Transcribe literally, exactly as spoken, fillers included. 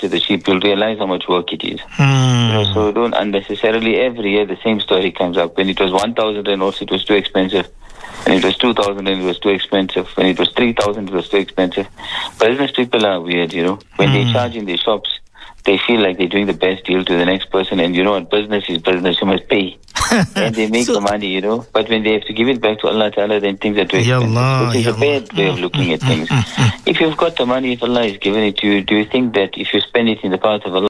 after the sheep, you'll realize how much work it is. Mm. You know, so don't unnecessarily, every year the same story comes up. When it was one thousand and also it was too expensive. When it was two thousand and it was too expensive. When it was three thousand, it was too expensive. Business people are weird, you know. When mm. they charge in their shops, they feel like they're doing the best deal to the next person. And you know what? Business is business. You must pay. And they make so, the money, you know. But when they have to give it back to Allah Ta'ala, then things are too expensive. Allah, Which is a bad way of looking at things. If you've got the money, if Allah has given it to you, do you think that if you spend it in the path of Allah,